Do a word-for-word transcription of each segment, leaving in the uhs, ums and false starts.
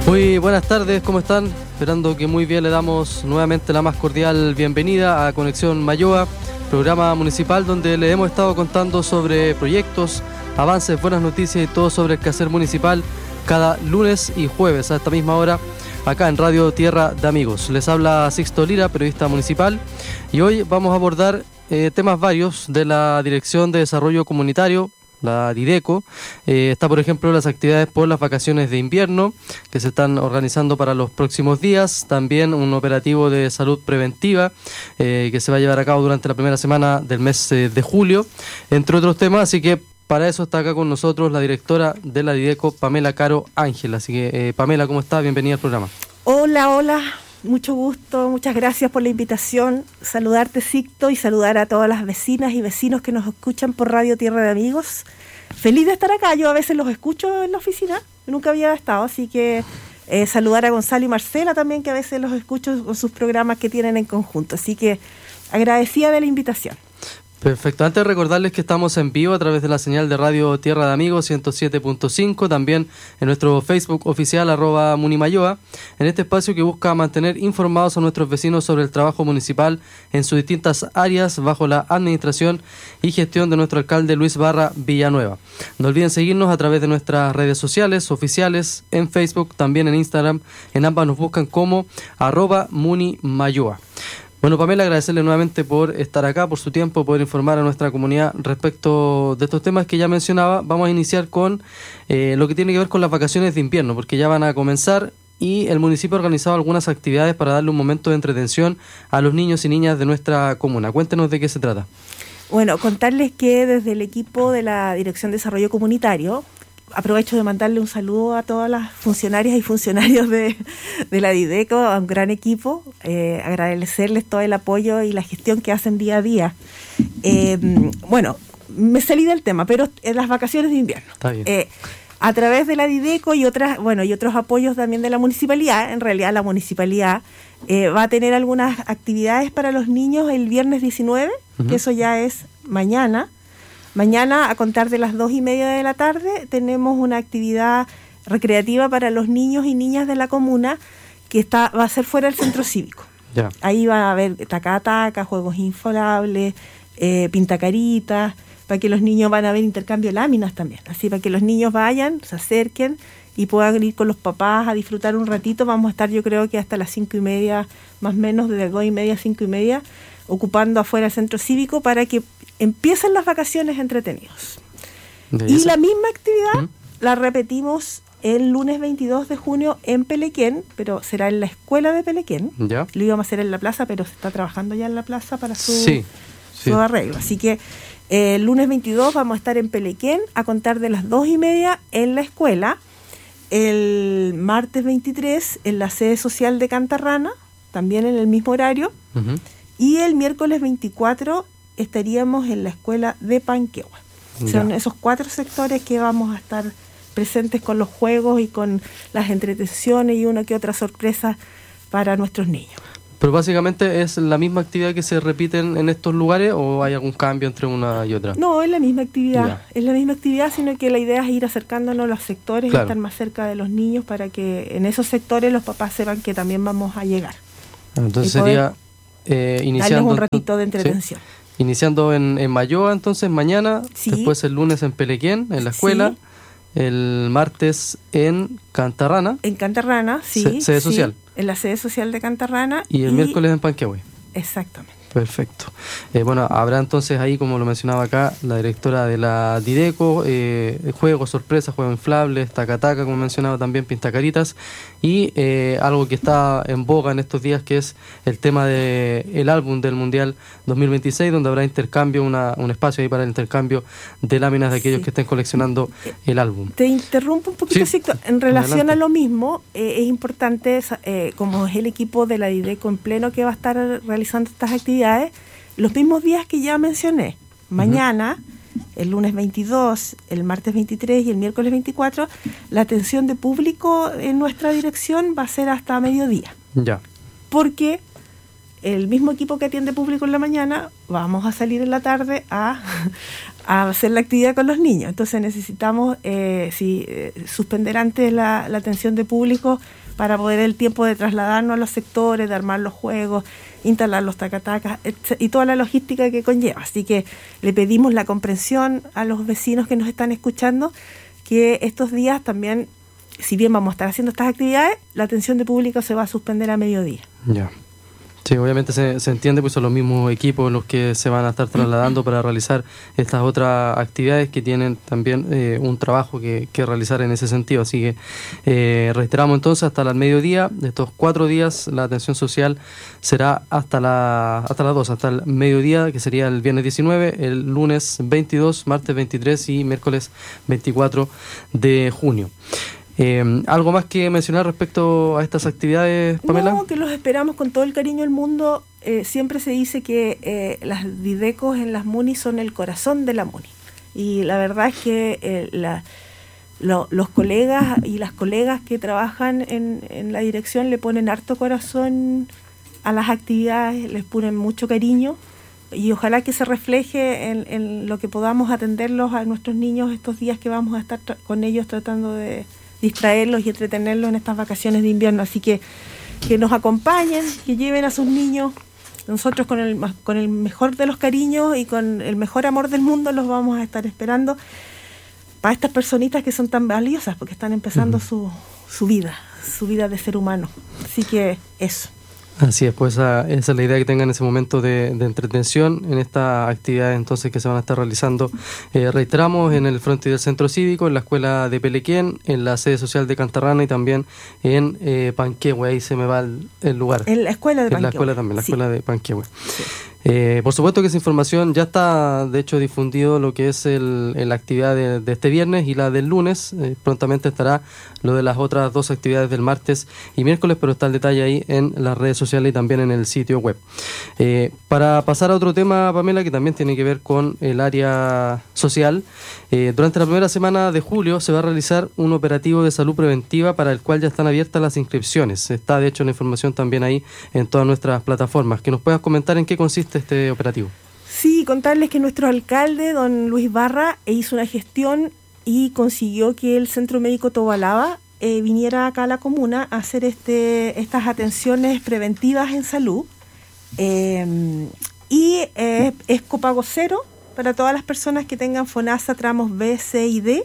Muy buenas tardes, ¿cómo están? Esperando que muy bien, le damos nuevamente la más cordial bienvenida a Conexión Mayoa, programa municipal donde le hemos estado contando sobre proyectos, avances, buenas noticias y todo sobre el quehacer municipal cada lunes y jueves a esta misma hora acá en Radio Tierra de Amigos. Les habla Sixto Lira, periodista municipal, y hoy vamos a abordar eh, temas varios de la Dirección de Desarrollo Comunitario, la Dideco. Eh, está, por ejemplo, las actividades por las vacaciones de invierno que se están organizando para los próximos días. También un operativo de salud preventiva eh, que se va a llevar a cabo durante la primera semana del mes eh, de julio, entre otros temas. Así que para eso está acá con nosotros la directora de la Dideco, Pamela Caro Ángel. Así que, eh, Pamela, ¿cómo estás? Bienvenida al programa. Hola, hola. Mucho gusto, muchas gracias por la invitación. Saludarte, Sixto, y saludar a todas las vecinas y vecinos que nos escuchan por Radio Tierra de Amigos. Feliz de estar acá, yo a veces los escucho en la oficina, nunca había estado, así que eh, saludar a Gonzalo y Marcela también, que a veces los escucho con sus programas que tienen en conjunto. Así que agradecida de la invitación. Perfecto. Antes de recordarles que estamos en vivo a través de la señal de Radio Tierra de Amigos ciento siete punto cinco, también en nuestro Facebook oficial arroba Munimayoa, en este espacio que busca mantener informados a nuestros vecinos sobre el trabajo municipal en sus distintas áreas bajo la administración y gestión de nuestro alcalde Luis Barra Villanueva. No olviden seguirnos a través de nuestras redes sociales oficiales, en Facebook, también en Instagram. En ambas nos buscan como arroba Munimayoa. Bueno, Pamela, agradecerle nuevamente por estar acá, por su tiempo, poder informar a nuestra comunidad respecto de estos temas que ya mencionaba. Vamos a iniciar con eh, lo que tiene que ver con las vacaciones de invierno, porque ya van a comenzar y el municipio ha organizado algunas actividades para darle un momento de entretención a los niños y niñas de nuestra comuna. Cuéntenos de qué se trata. Bueno, contarles que desde el equipo de la Dirección de Desarrollo Comunitario, aprovecho de mandarle un saludo a todas las funcionarias y funcionarios de, de la Dideco, a un gran equipo, eh, agradecerles todo el apoyo y la gestión que hacen día a día. Eh, bueno, me salí del tema, pero en las vacaciones de invierno. Está bien. Eh, a través de la Dideco y otras, bueno, y otros apoyos también de la municipalidad, en realidad la municipalidad eh, va a tener algunas actividades para los niños el viernes diecinueve, uh-huh. que eso ya es mañana. Mañana, a contar de las dos y media de la tarde, tenemos una actividad recreativa para los niños y niñas de la comuna que está va a ser fuera del centro cívico. Ya. Ahí va a haber taca-taca, juegos inflables, eh, pintacaritas, para que los niños van a ver intercambio de láminas también. Así, para que los niños vayan, se acerquen y puedan ir con los papás a disfrutar un ratito. Vamos a estar, yo creo que hasta las cinco y media, más o menos, desde dos y media a cinco y media, ocupando afuera el centro cívico para que empiecen las vacaciones entretenidos. Y la misma actividad ¿Mm? la repetimos el lunes veintidós de junio en Pelequén, pero será en la escuela de Pelequén. ¿Ya? Lo íbamos a hacer en la plaza, pero se está trabajando ya en la plaza para su, sí, sí. su arreglo. Así que eh, el lunes veintidós vamos a estar en Pelequén a contar de las dos y media en la escuela. El martes veintitrés en la sede social de Cantarrana, también en el mismo horario. Uh-huh. Y el miércoles veinticuatro estaríamos en la escuela de Panquehua. Ya. Son esos cuatro sectores que vamos a estar presentes con los juegos y con las entretenciones y una que otra sorpresa para nuestros niños. Pero básicamente es la misma actividad que se repiten en estos lugares, ¿o hay algún cambio entre una y otra? No, es la misma actividad, ya. es la misma actividad, sino que la idea es ir acercándonos a los sectores, claro. y estar más cerca de los niños para que en esos sectores los papás sepan que también vamos a llegar. Entonces sería eh, iniciando darles un ratito de entretención. ¿Sí? Iniciando en, en Mayoa, entonces mañana, sí. después el lunes en Pelequén, en la escuela, sí. el martes en Cantarrana. En Cantarrana, sí. Se, sede sí, social. En la sede social de Cantarrana. Y el y... miércoles en Panquehua. Exactamente. Perfecto. Eh, bueno, habrá entonces ahí, como lo mencionaba acá, la directora de la Dideco, eh, juegos, sorpresas, juegos inflables, taca-taca, como mencionaba también, pintacaritas, y eh, algo que está en boga en estos días, que es el tema del álbum del Mundial dos mil veintiséis, donde habrá intercambio, una, un espacio ahí para el intercambio de láminas de aquellos sí. que estén coleccionando el álbum. Te interrumpo un poquito, sí. Sixto. En relación Adelante. a lo mismo, eh, es importante, eh, como es el equipo de la Dideco en pleno que va a estar realizando estas actividades, los mismos días que ya mencioné, mañana, uh-huh. el lunes veintidós, el martes veintitrés y el miércoles veinticuatro, la atención de público en nuestra dirección va a ser hasta mediodía. Ya. Porque el mismo equipo que atiende público en la mañana, vamos a salir en la tarde a, a hacer la actividad con los niños. Entonces necesitamos eh, sí, eh, suspender antes la, la atención de público para poder el tiempo de trasladarnos a los sectores, de armar los juegos, instalar los tacatacas y toda la logística que conlleva. Así que le pedimos la comprensión a los vecinos que nos están escuchando, que estos días también, si bien vamos a estar haciendo estas actividades, la atención de público se va a suspender a mediodía. Ya. Sí, obviamente se, se entiende, pues son los mismos equipos los que se van a estar trasladando para realizar estas otras actividades que tienen también eh, un trabajo que, que realizar en ese sentido. Así que eh, reiteramos entonces hasta el mediodía, de estos cuatro días la atención social será hasta la hasta las dos, hasta el mediodía, que sería el viernes diecinueve, el lunes veintidós, martes veintitrés y miércoles veinticuatro de junio. Eh, ¿Algo más que mencionar respecto a estas actividades, Pamela? No, que los esperamos con todo el cariño del mundo. Eh, siempre se dice que eh, las Didecos en las MUNI son el corazón de la MUNI. Y la verdad es que eh, la, lo, los colegas y las colegas que trabajan en, en la dirección le ponen harto corazón a las actividades, les ponen mucho cariño. Y ojalá que se refleje en, en lo que podamos atenderlos a nuestros niños estos días que vamos a estar tra- con ellos tratando de distraerlos y entretenerlos en estas vacaciones de invierno. Así que que nos acompañen, que lleven a sus niños. Nosotros con el con el mejor de los cariños y con el mejor amor del mundo los vamos a estar esperando para estas personitas que son tan valiosas, porque están empezando uh-huh. su, su vida, su vida de ser humano. Así que eso. Así es, pues esa, esa es la idea, que tengan ese momento de, de entretención en estas actividades entonces que se van a estar realizando. Eh, reiteramos, en el frontis del Centro Cívico, en la Escuela de Pelequén, en la sede social de Cantarrana y también en eh, Panquehue, ahí se me va el, el lugar. En la Escuela de Panquehue. En la escuela también, la sí. Escuela de Panquehue. Sí. Eh, por supuesto que esa información ya está, de hecho, difundido lo que es el, la actividad de, de este viernes y la del lunes. Eh, prontamente estará lo de las otras dos actividades del martes y miércoles, pero está el detalle ahí en las redes sociales y también en el sitio web. Eh, para pasar a otro tema, Pamela, que también tiene que ver con el área social, eh, durante la primera semana de julio se va a realizar un operativo de salud preventiva para el cual ya están abiertas las inscripciones. Está, de hecho, la información también ahí en todas nuestras plataformas. Que nos puedas comentar en qué consiste este operativo. Sí, contarles que nuestro alcalde, don Luis Barra, hizo una gestión y consiguió que el Centro Médico Tobalaba eh, viniera acá a la comuna a hacer este estas atenciones preventivas en salud. Eh, y eh, es copago cero para todas las personas que tengan FONASA tramos B, C y D.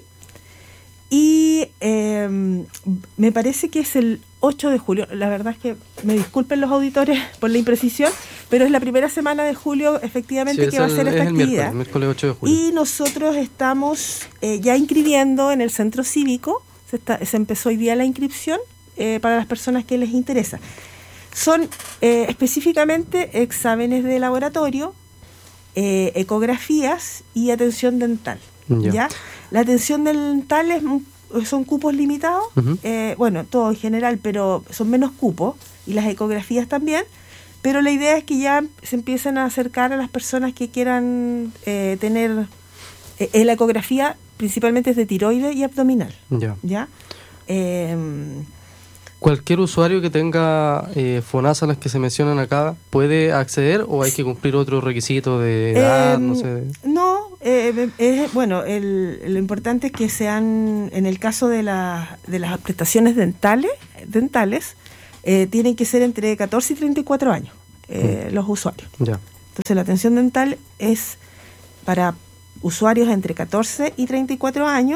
Y eh, me parece que es el ocho de julio. La verdad es que me disculpen los auditores por la imprecisión, pero es la primera semana de julio efectivamente sí, que va el, a ser esta actividad. Miércoles, miércoles ocho de julio. Y nosotros estamos eh, ya inscribiendo en el Centro Cívico. Se, está, se empezó hoy día la inscripción eh, para las personas que les interesa. Son eh, específicamente exámenes de laboratorio, eh, ecografías y atención dental. Ya. ¿Ya? La atención dental es, son cupos limitados, uh-huh. eh, bueno, todo en general, pero son menos cupos, y las ecografías también, pero la idea es que ya se empiecen a acercar a las personas que quieran eh, tener, eh, la ecografía principalmente es de tiroides y abdominal. Ya. ¿Ya? Eh, ¿Cualquier usuario que tenga eh, FONASA, las que se mencionan acá, puede acceder o hay que cumplir otros requisitos de edad? Eh, no sé. No, eh, eh, bueno, el, lo importante es que sean, en el caso de, la, de las prestaciones dentales, dentales eh, tienen que ser entre catorce y treinta y cuatro años eh, mm. los usuarios. Ya. Entonces la atención dental es para usuarios entre catorce y treinta y cuatro años.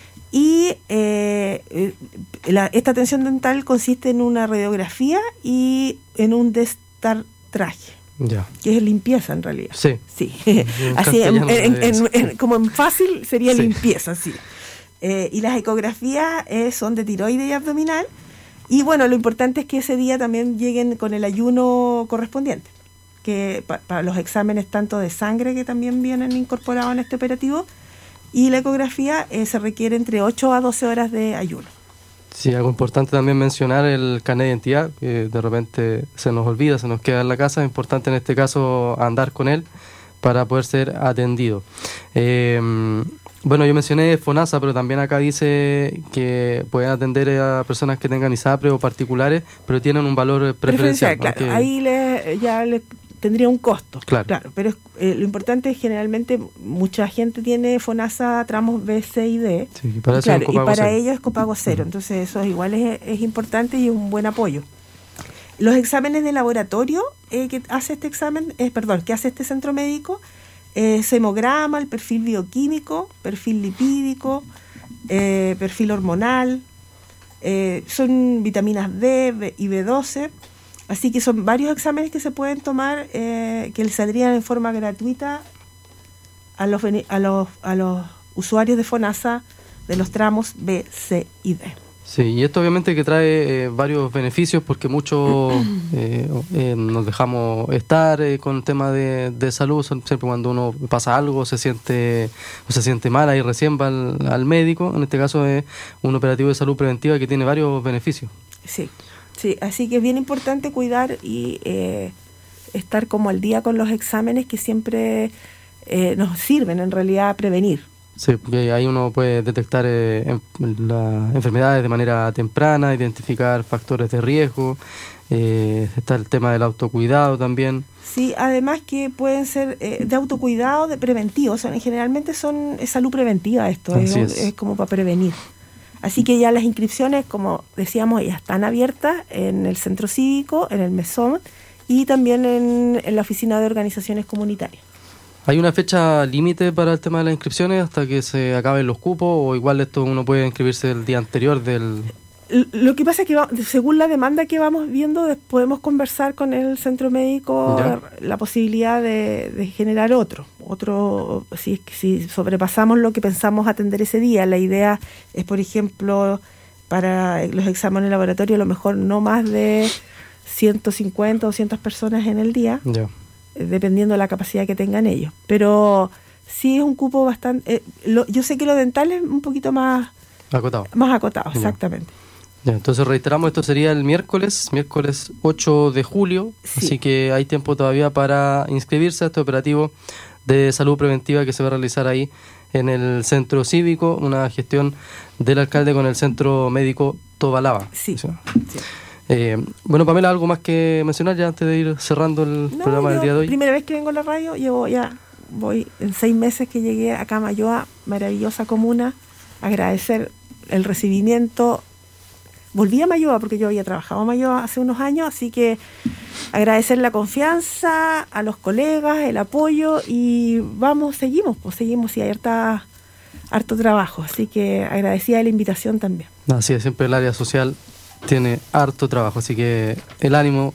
Y eh, la, esta atención dental consiste en una radiografía y en un destartraje, ya. que es limpieza en realidad. Sí. sí. Así, en, en, en, en, como en fácil sería sí. limpieza, sí. Eh, y las ecografías eh, son de tiroides y abdominal. Y bueno, lo importante es que ese día también lleguen con el ayuno correspondiente, que pa, para los exámenes tanto de sangre que también vienen incorporados en este operativo. Y la ecografía eh, se requiere entre ocho a doce horas de ayuno. Sí, algo importante también mencionar el carnet de identidad, que de repente se nos olvida, se nos queda en la casa. Es importante en este caso andar con él para poder ser atendido. Eh, bueno, yo mencioné FONASA, pero también acá dice que pueden atender a personas que tengan ISAPRE o particulares, pero tienen un valor preferencial. Preferencial, claro. Ahí le, ya le tendría un costo. Claro. claro pero eh, lo importante es generalmente mucha gente tiene FONASA tramos B, C y D. Sí, y para, claro, y para cero. ellos es copago cero. Uh-huh. Entonces eso igual es, es importante y es un buen apoyo. Los exámenes de laboratorio eh, que hace este examen, eh, perdón, que hace este centro médico, eh, hemograma, el perfil bioquímico, perfil lipídico, eh, perfil hormonal, eh, son vitaminas D B y B doce, así que son varios exámenes que se pueden tomar eh, que les saldrían en forma gratuita a los, a los, a los usuarios de FONASA de los tramos B, C y D. Sí, y esto obviamente que trae eh, varios beneficios porque muchos eh, eh, nos dejamos estar eh, con el tema de, de salud. Siempre cuando uno pasa algo se siente o se siente mal y recién va al, al médico. En este caso es un operativo de salud preventiva que tiene varios beneficios. Sí, sí, así que es bien importante cuidar y eh, estar como al día con los exámenes que siempre eh, nos sirven en realidad a prevenir. Sí, porque ahí uno puede detectar eh, en, las enfermedades de manera temprana, identificar factores de riesgo, eh, está el tema del autocuidado también. Sí, además que pueden ser eh, de autocuidado, de preventivo, o sea, generalmente son es salud preventiva esto, es, es. es como para prevenir. Así que ya las inscripciones, como decíamos, ya están abiertas en el centro cívico, en el mesón y también en, en la oficina de organizaciones comunitarias. ¿Hay una fecha límite para el tema de las inscripciones hasta que se acaben los cupos o igual esto uno puede inscribirse el día anterior del...? Lo que pasa es que va, según la demanda que vamos viendo, podemos conversar con el centro médico ¿Ya? la posibilidad de, de generar otro. otro si, si sobrepasamos lo que pensamos atender ese día, la idea es, por ejemplo, para los exámenes de laboratorio, a lo mejor no más de ciento cincuenta o doscientas personas en el día. Ya. Dependiendo de la capacidad que tengan ellos. Pero sí es un cupo bastante... Eh, lo, yo sé que lo dental es un poquito más... Acotado. Más acotado, Ya. exactamente. Ya, entonces reiteramos, esto sería el miércoles, miércoles ocho de julio, Sí. Así que hay tiempo todavía para inscribirse a este operativo de salud preventiva que se va a realizar ahí en el centro cívico, una gestión del alcalde con el centro médico Tobalaba. Sí, ¿Sí? sí. Eh, bueno, Pamela, ¿algo más que mencionar ya antes de ir cerrando el No, programa del día de hoy? Primera vez que vengo a la radio, llevo ya, voy en seis meses que llegué acá a Mayoa, maravillosa comuna, agradecer el recibimiento. Volví a Mayoa porque yo había trabajado en Mayoa hace unos años, así que agradecer la confianza, a los colegas, el apoyo y vamos, seguimos, pues seguimos y hay harta, harto trabajo, así que agradecida la invitación también. Así es, siempre el área social tiene harto trabajo, así que el ánimo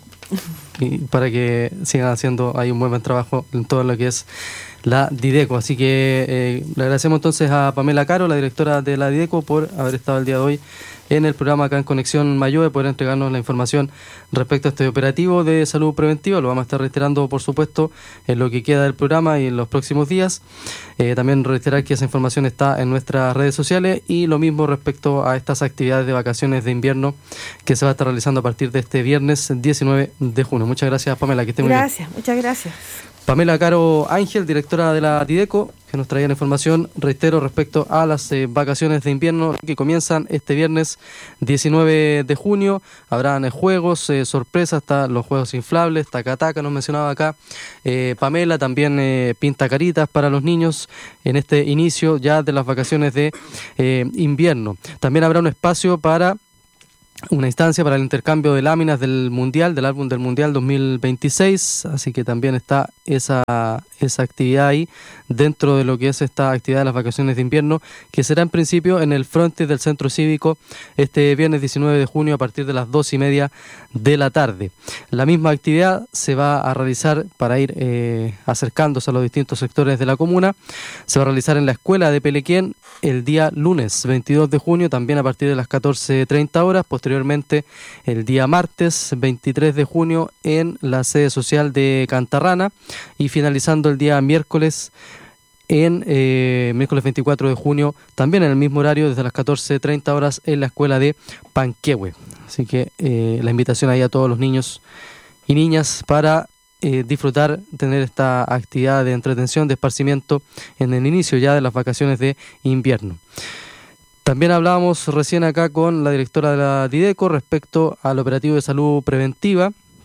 y para que sigan haciendo ahí un buen, buen trabajo en todo lo que es la Dideco. Así que eh, le agradecemos entonces a Pamela Caro, la directora de la Dideco, por haber estado el día de hoy en el programa acá en Conexión Mayoa y poder entregarnos la información respecto a este operativo de salud preventiva. Lo vamos a estar reiterando, por supuesto, en lo que queda del programa y en los próximos días. Eh, también reiterar que esa información está en nuestras redes sociales y lo mismo respecto a estas actividades de vacaciones de invierno que se va a estar realizando a partir de este viernes diecinueve de junio. Muchas gracias, Pamela, que esté muy bien. Gracias, muchas gracias. Pamela Caro Ángel, directora de la Dideco, que nos traía la información, reitero, respecto a las eh, vacaciones de invierno que comienzan este viernes diecinueve de junio. Habrán eh, juegos, eh, sorpresas, hasta los juegos inflables, taca-taca nos mencionaba acá eh, Pamela, también eh, pintacaritas para los niños en este inicio ya de las vacaciones de eh, invierno. También habrá un espacio para una instancia para el intercambio de láminas del Mundial, del álbum del Mundial dos mil veintiséis, así que también está esa, esa actividad ahí dentro de lo que es esta actividad de las vacaciones de invierno, que será en principio en el frontis del Centro Cívico este viernes diecinueve de junio a partir de las dos y media de la tarde. La misma actividad se va a realizar para ir eh, acercándose a los distintos sectores de la comuna. Se va a realizar en la Escuela de Pelequén el día lunes veintidós de junio, también a partir de las catorce treinta horas. Posteriormente, el día martes veintitrés de junio en la sede social de Cantarrana y finalizando el día miércoles en eh, miércoles veinticuatro de junio, también en el mismo horario, desde las catorce treinta horas en la escuela de Panquehue. Así que eh, la invitación ahí a todos los niños y niñas para eh, disfrutar, tener esta actividad de entretención, de esparcimiento en el inicio ya de las vacaciones de invierno. También hablábamos recién acá con la directora de la Dideco respecto al operativo de salud preventiva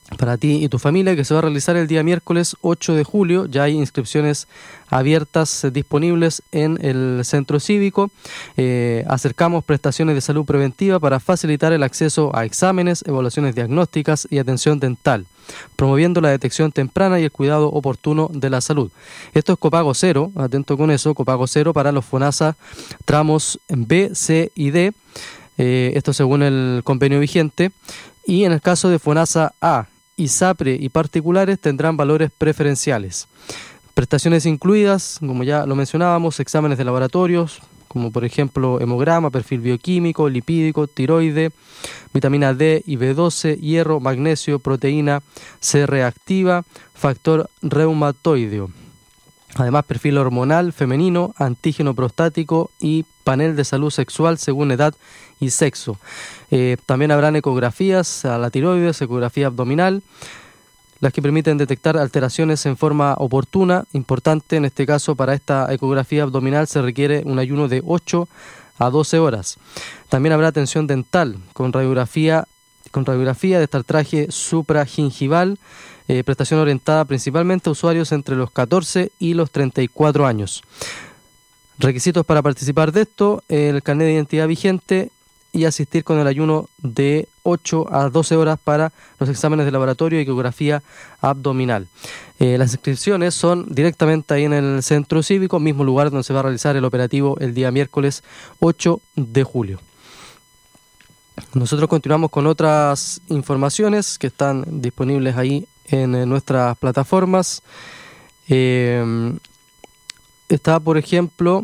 para ti y tu familia, que se va a realizar el día miércoles ocho de julio. Ya hay inscripciones abiertas eh, disponibles en el centro cívico. Eh, acercamos prestaciones de salud preventiva para facilitar el acceso a exámenes, evaluaciones diagnósticas y atención dental, promoviendo la detección temprana y el cuidado oportuno de la salud. Esto es copago cero, atento con eso, copago cero para los FONASA tramos B, C y D, eh, esto según el convenio vigente, y en el caso de FONASA A, ISAPRE y particulares tendrán valores preferenciales. Prestaciones incluidas, como ya lo mencionábamos, exámenes de laboratorios, como por ejemplo hemograma, perfil bioquímico, lipídico, tiroide, vitamina D y B doce, hierro, magnesio, proteína C reactiva, factor reumatoideo. Además, perfil hormonal femenino, antígeno prostático y panel de salud sexual según edad y sexo. Eh, también habrán ecografías a la tiroides, ecografía abdominal, las que permiten detectar alteraciones en forma oportuna. Importante en este caso, para esta ecografía abdominal se requiere un ayuno de ocho a doce horas. También habrá atención dental con radiografía, con radiografía de estartraje supragingival, eh, prestación orientada principalmente a usuarios entre los catorce y los treinta y cuatro años. Requisitos para participar de esto: el carnet de identidad vigente y asistir con el ayuno de ocho a doce horas para los exámenes de laboratorio y ecografía abdominal. Eh, las inscripciones son directamente ahí en el centro cívico, mismo lugar donde se va a realizar el operativo el día miércoles ocho de julio. Nosotros continuamos con otras informaciones que están disponibles ahí en, en nuestras plataformas. Eh, está, por ejemplo,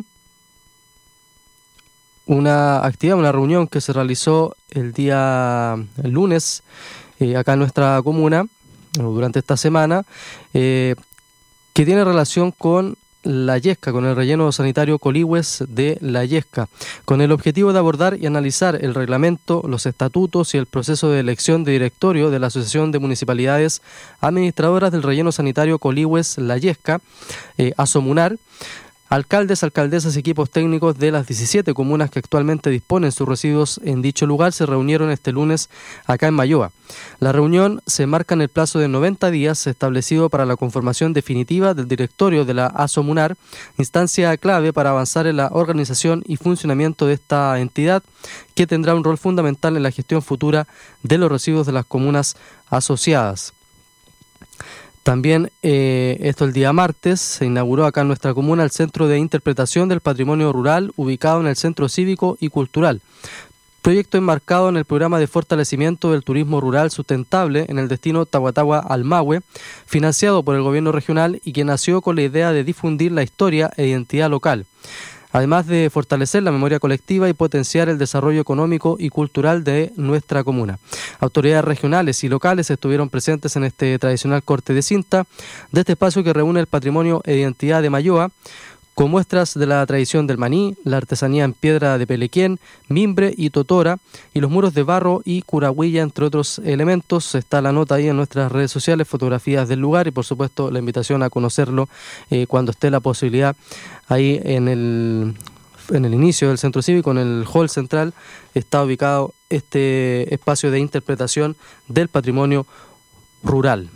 una actividad, una reunión que se realizó el día el lunes eh, acá en nuestra comuna, durante esta semana, eh, que tiene relación con La Yesca, con el relleno sanitario Coligües de La Yesca, con el objetivo de abordar y analizar el reglamento, los estatutos y el proceso de elección de directorio de la Asociación de Municipalidades Administradoras del Relleno Sanitario Coligües La Yesca, eh, ASOMUNAR. Alcaldes, alcaldesas y equipos técnicos de las diecisiete comunas que actualmente disponen sus residuos en dicho lugar se reunieron este lunes acá en Mayoa. La reunión se marca en el plazo de noventa días establecido para la conformación definitiva del directorio de la ASOMUNAR, instancia clave para avanzar en la organización y funcionamiento de esta entidad, que tendrá un rol fundamental en la gestión futura de los residuos de las comunas asociadas. También eh, esto el día martes se inauguró acá en nuestra comuna el Centro de Interpretación del Patrimonio Rural, ubicado en el Centro Cívico y Cultural. Proyecto enmarcado en el programa de fortalecimiento del turismo rural sustentable en el destino Tahuatahua-Almahue, financiado por el gobierno regional y que nació con la idea de difundir la historia e identidad local, además de fortalecer la memoria colectiva y potenciar el desarrollo económico y cultural de nuestra comuna. Autoridades regionales y locales estuvieron presentes en este tradicional corte de cinta de este espacio que reúne el patrimonio e identidad de Mayoa, con muestras de la tradición del maní, la artesanía en piedra de Pelequén, mimbre y totora, y los muros de barro y curahuilla, entre otros elementos. Está la nota ahí en nuestras redes sociales, fotografías del lugar y por supuesto la invitación a conocerlo eh, cuando esté la posibilidad ahí en el, en el inicio del centro cívico, en el hall central, está ubicado este espacio de interpretación del patrimonio rural.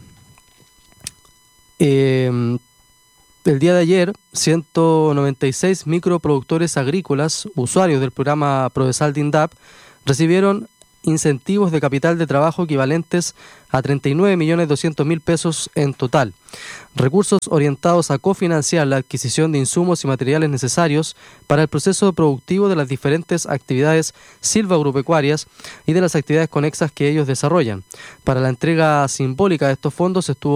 Eh, El día de ayer, ciento noventa y seis microproductores agrícolas, usuarios del programa Prodesal de INDAP, recibieron incentivos de capital de trabajo equivalentes a treinta y nueve millones doscientos mil pesos en total. Recursos orientados a cofinanciar la adquisición de insumos y materiales necesarios para el proceso productivo de las diferentes actividades silvagropecuarias y de las actividades conexas que ellos desarrollan. Para la entrega simbólica de estos fondos estuvo